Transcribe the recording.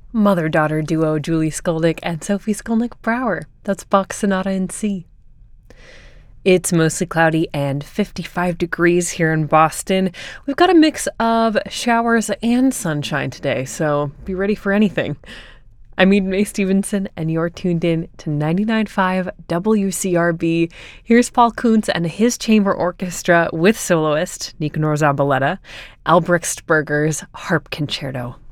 Mother-daughter duo Julie Skolnick and Sophie Skolnick-Brower. That's Bach Sonata in C. It's mostly cloudy and 55 degrees here in Boston. We've got a mix of showers and sunshine today, so be ready for anything. I'm Eden Mae Stevenson, and you're tuned in to 99.5 WCRB. Here's Paul Kuntz and his chamber orchestra with soloist Nicanor Zabaleta, Albrecht Sperger's Harp Concerto.